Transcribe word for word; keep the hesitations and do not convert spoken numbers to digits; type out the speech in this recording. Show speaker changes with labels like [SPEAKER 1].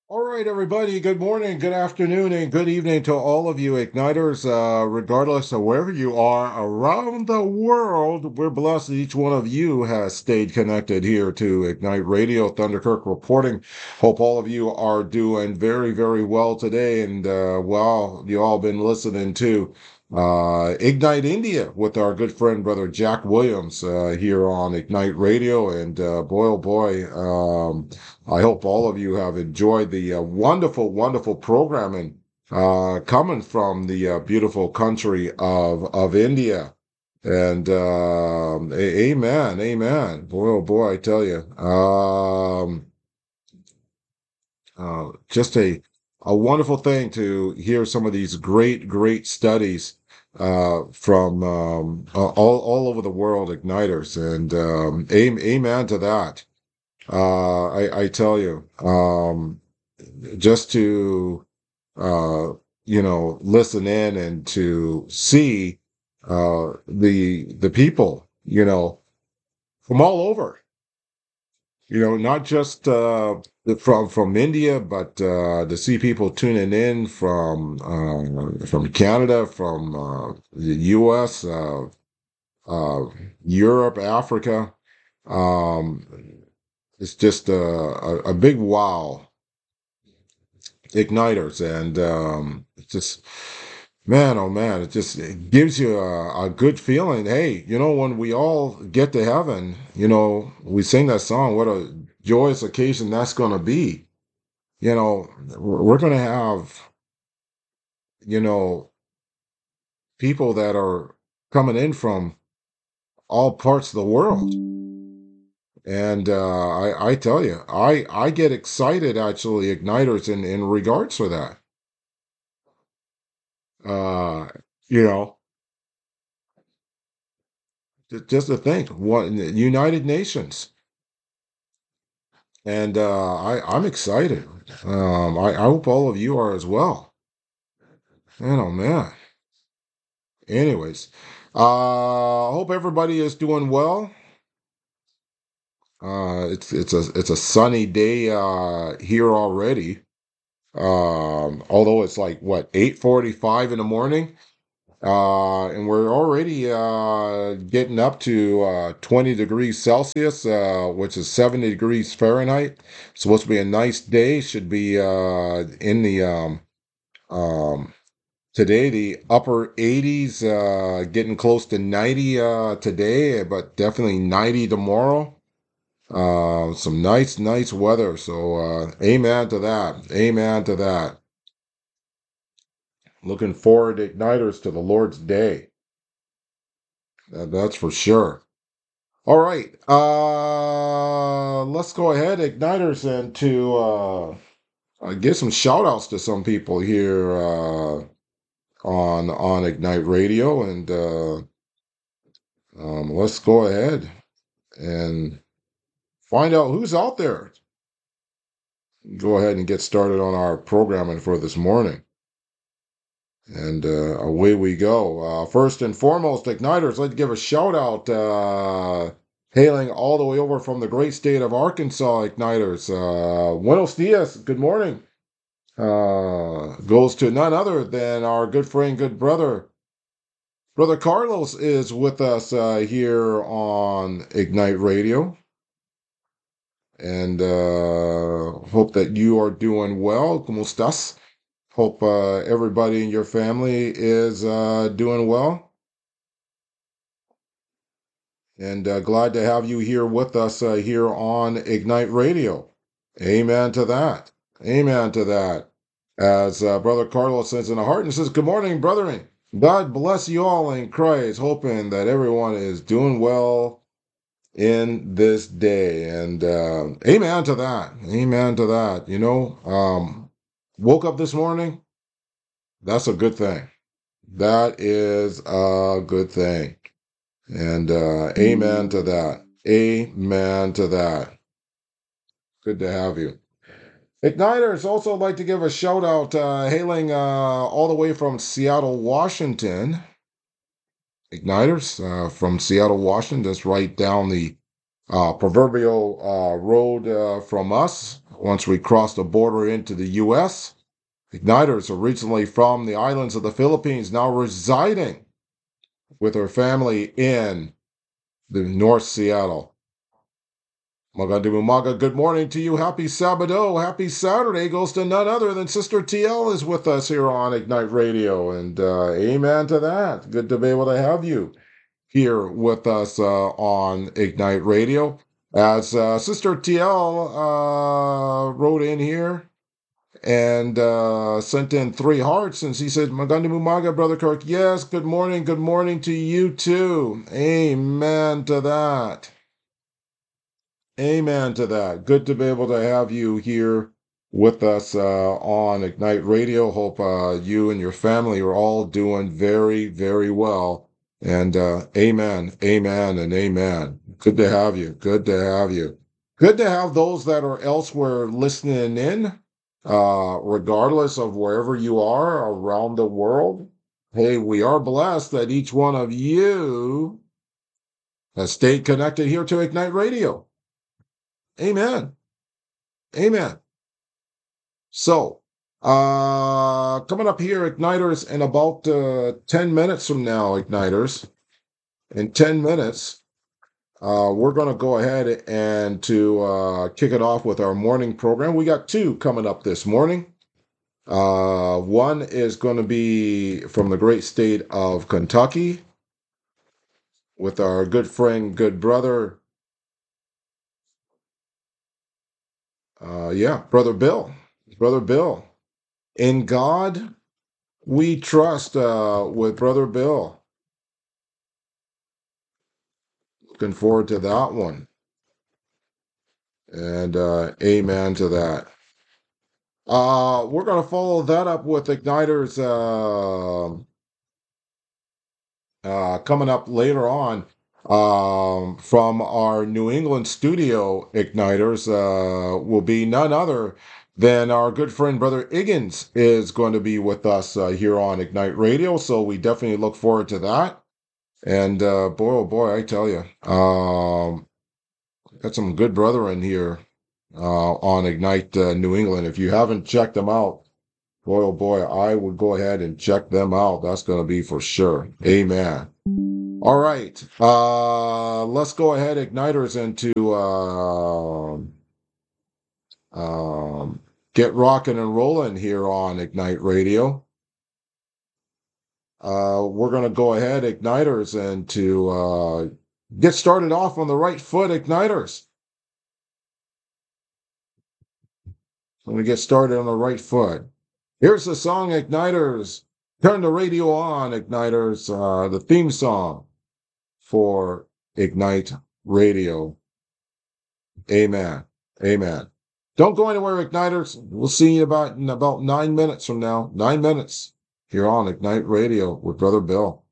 [SPEAKER 1] All right, everybody. Good morning, good afternoon, and good evening to all of you Igniters, uh, regardless of wherever you are around the world. We're blessed that each one of you has stayed connected here to Ignite Radio, Thunderkirk reporting. Hope all of you are doing very, very well today. And, uh, well, you all been listening to uh, Ignite India with our good friend, Brother Jack Williams, uh, here on Ignite Radio. And, uh, boy, oh boy, um, I hope all of you have enjoyed the uh, wonderful, wonderful programming uh, coming from the uh, beautiful country of of India. And um, a- amen, amen. Boy, oh boy, I tell you, um, uh, just a a wonderful thing to hear some of these great, great studies uh, from um, all all over the world, igniters, and um, am- amen to that. Uh, I, I tell you, um, just to, uh, you know, listen in and to see, uh, the, the people, you know, from all over, you know, not just, uh, from, from India, but, uh, to see people tuning in from, uh, from Canada, from, uh, the U S, uh, uh, Europe, Africa. Um, it's just a, a, a big wow igniters, and um it's just, man, oh man, it just it gives you a, a good feeling. Hey, you know, when we all get to heaven, you know, we sing that song, what a joyous occasion that's going to be. You know, we're we're going to have, you know, people that are coming in from all parts of the world. And uh i i tell you, i i get excited, actually, igniters, in in regards to that. uh you know, Ju- Just to think, what United Nations, and uh, I I'm excited. Um, I, I hope all of you are as well. Man, oh man. Anyways, uh, I hope everybody is doing well. Uh, it's it's a it's a sunny day uh here already. Um, although it's like what, eight forty-five in the morning. Uh, and we're already uh, getting up to uh, twenty degrees Celsius, uh, which is seventy degrees Fahrenheit. Supposed to be a nice day. Should be uh, in the um, um, today the upper eighties, uh, getting close to ninety uh, today, but definitely ninety tomorrow. Uh, some nice, nice weather. So uh, amen to that. Amen to that. Looking forward, igniters, to the Lord's day. Uh, that's for sure. All right. Uh, let's go ahead, Igniters, and to uh, uh, give some shout outs to some people here uh, on on Ignite Radio. And uh, um, let's go ahead and find out who's out there. Go ahead and get started on our programming for this morning. And uh, away we go. Uh, first and foremost, Igniters, let's give a shout out, uh, hailing all the way over from the great state of Arkansas, Igniters. Uh, buenos dias, good morning. Uh, goes to none other than our good friend, good brother. Brother Carlos is with us uh, here on Ignite Radio. And uh, hope that you are doing well. ¿Cómo estás? Hope uh, everybody in your family is uh, doing well. And uh, glad to have you here with us uh, here on Ignite Radio. Amen to that. Amen to that. As uh, Brother Carlos says in the heart and says, good morning, brethren. God bless you all in Christ, hoping that everyone is doing well in this day. And uh, amen to that. Amen to that. You know, um, woke up this morning. That's a good thing. That is a good thing. And uh, amen to that. Amen to that. Good to have you. Igniters, also like to give a shout out, uh, hailing uh, all the way from Seattle, Washington. Igniters uh, from Seattle, Washington, that's right down the uh, proverbial uh, road uh, from us once we cross the border into the U S. Igniters, originally from the islands of the Philippines, now residing with her family in the North Seattle. Magandang umaga, good morning to you. Happy Sabado, happy Saturday goes to none other than Sister T L is with us here on Ignite Radio, and uh, amen to that. Good to be able to have you here with us uh, on Ignite Radio. As uh, Sister T L uh, wrote in here and uh, sent in three hearts, and she said, Magandang umaga, Brother Kirk. Yes, good morning, good morning to you too. Amen to that. Amen to that. Good to be able to have you here with us uh, on Ignite Radio. Hope uh, you and your family are all doing very, very well. And uh, amen, amen, and amen. Good to have you. Good to have you. Good to have those that are elsewhere listening in, uh, regardless of wherever you are around the world. Hey, we are blessed that each one of you has stayed connected here to Ignite Radio. Amen. Amen. So, uh, coming up here, Igniters, in about uh, ten minutes from now, Igniters, in ten minutes, uh, we're going to go ahead and to uh, kick it off with our morning program. We got two coming up this morning. Uh, one is going to be from the great state of Kentucky with our good friend, good brother, uh, yeah, Brother Bill. Brother Bill. In God we trust uh, with Brother Bill. Looking forward to that one. And uh, amen to that. Uh, we're going to follow that up with Igniters uh, uh, coming up later on um, from our New England studio. Igniters uh, will be none other than our good friend Brother Iggins is going to be with us uh, here on Ignite Radio. So we definitely look forward to that. And uh, boy, oh boy, I tell you, um, got some good brethren here uh, on Ignite uh, New England. If you haven't checked them out, boy, oh boy, I would go ahead and check them out. That's going to be for sure. Amen. All right. Uh, let's go ahead, Igniters, into uh, um, get rocking and rolling here on Ignite Radio. Uh, we're going to go ahead, Igniters, and to uh, get started off on the right foot, Igniters. Let me get started on the right foot. Here's the song, Igniters. Turn the radio on, Igniters. Uh, the theme song for Ignite Radio. Amen. Amen. Don't go anywhere, Igniters. We'll see you about in about nine minutes from now. Nine minutes here on Ignite Radio with Brother Bill.